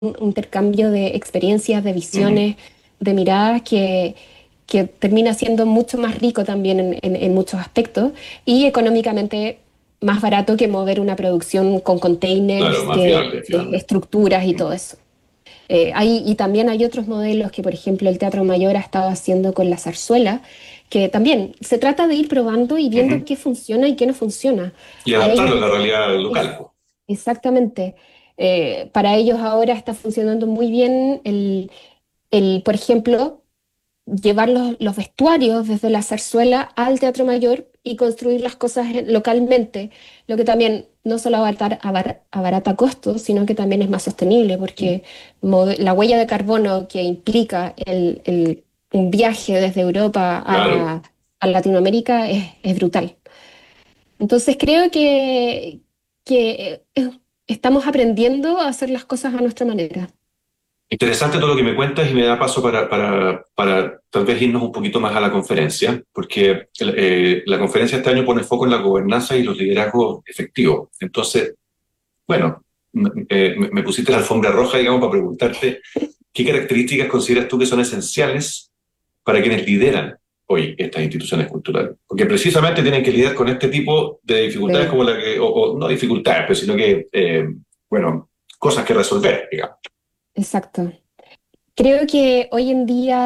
intercambio de experiencias, de Ujú. visiones, de miradas que termina siendo mucho más rico también en muchos aspectos y económicamente más barato que mover una producción con Claro, containers, más viable, de finalmente. estructuras y todo Ujú. eso. Y también hay otros modelos que, por ejemplo, el Teatro Mayor ha estado haciendo con la zarzuela, que también se trata de ir probando y viendo Ujú. qué funciona y qué no funciona. Y A ellos adaptarlo a la realidad es local, po. exactamente. Para ellos ahora está funcionando muy bien por ejemplo, llevar los vestuarios desde la zarzuela al Teatro Mayor y construir las cosas localmente, lo que también no solo abarata costos, sino que también es más sostenible, porque la huella de carbono que implica un viaje desde Europa Claro. a Latinoamérica es brutal. Entonces creo que estamos aprendiendo a hacer las cosas a nuestra manera. Interesante todo lo que me cuentas y me da paso para tal vez irnos un poquito más a la conferencia, porque la conferencia este año pone foco en la gobernanza y los liderazgos efectivos. Entonces, bueno, me pusiste la alfombra roja, digamos, para preguntarte qué características consideras tú que son esenciales para quienes lideran hoy estas instituciones culturales. Porque precisamente tienen que lidiar con este tipo de dificultades Sí, como la que, o no dificultades, pero sino que, bueno, cosas que resolver, digamos. exacto. Creo que hoy en día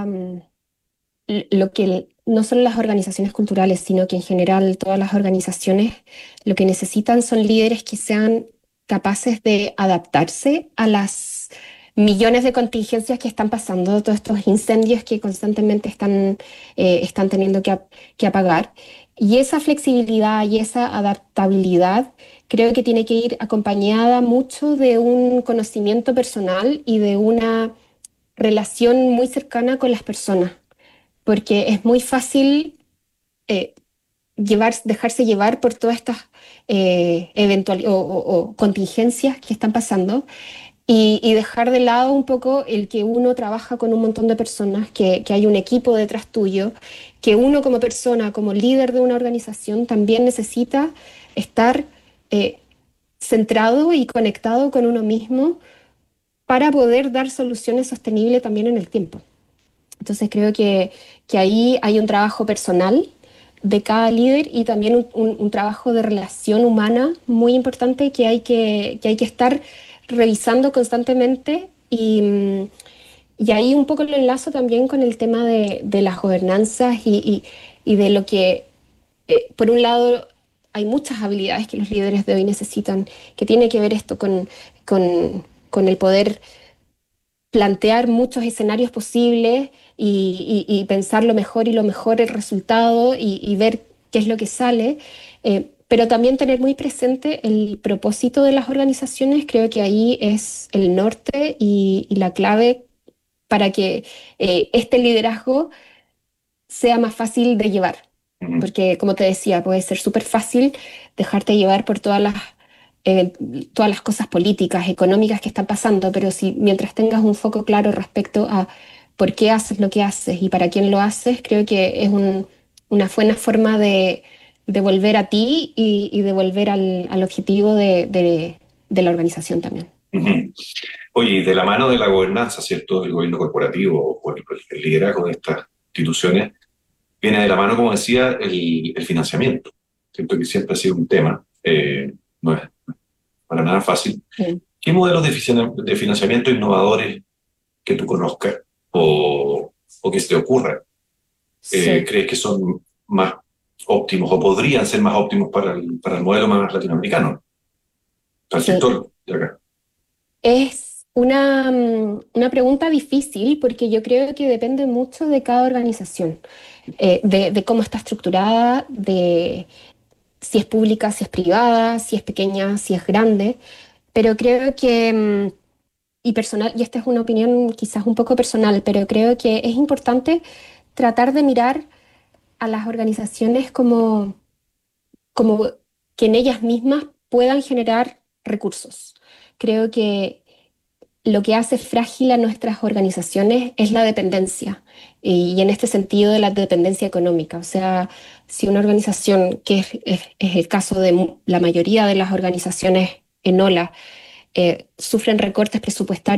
lo que no solo las organizaciones culturales, sino que en general todas las organizaciones lo que necesitan son líderes que sean capaces de adaptarse a las millones de contingencias que están pasando, todos estos incendios que constantemente están teniendo que apagar. Y esa flexibilidad y esa adaptabilidad creo que tiene que ir acompañada mucho de un conocimiento personal y de una relación muy cercana con las personas, porque es muy fácil eh, dejarse llevar por todas estas o contingencias que están pasando y dejar de lado un poco el que uno trabaja con un montón de personas, que hay un equipo detrás tuyo, que uno como persona, como líder de una organización, también necesita estar eh, centrado y conectado con uno mismo para poder dar soluciones sostenibles también en el tiempo. Entonces creo que ahí hay un trabajo personal de cada líder y también un trabajo de relación humana muy importante que hay que estar revisando constantemente y ahí un poco lo enlazo también con el tema de las gobernanzas y de lo que, por un lado, hay muchas habilidades que los líderes de hoy necesitan, que tiene que ver esto con el poder plantear muchos escenarios posibles y pensar lo mejor y lo mejor el resultado y ver qué es lo que sale, pero también tener muy presente el propósito de las organizaciones, creo que ahí es el norte y la clave para que este liderazgo sea más fácil de llevar. Ujú. Porque, como te decía, puede ser súper fácil dejarte llevar por eh, todas las cosas políticas, económicas que están pasando, pero si mientras tengas un foco claro respecto a por qué haces lo que haces y para quién lo haces, creo que es una buena forma de volver a ti y de volver al objetivo de la organización también. Ujú. Oye, y de la mano de la gobernanza, ¿cierto? Del gobierno corporativo o el liderazgo de estas instituciones, viene de la mano, como decía, el financiamiento. Siento que siempre ha sido un tema, no es para nada fácil. Sí. ¿Qué modelos de financiamiento innovadores que tú conozcas o que se te ocurran Sí. crees que son más óptimos o podrían ser más óptimos para el modelo más latinoamericano, para el Sí. sector de acá? Es una pregunta difícil porque yo creo que depende mucho de cada organización, de cómo está estructurada, de si es pública, si es privada, si es pequeña, si es grande, pero creo y personal, y esta es una opinión quizás un poco personal, pero creo que es importante tratar de mirar a las organizaciones como que en ellas mismas puedan generar recursos. Creo que lo que hace frágil a nuestras organizaciones es la dependencia y en este sentido de la dependencia económica. O sea, si una organización, que es el caso de la mayoría de las organizaciones en OLA, sufren recortes presupuestarios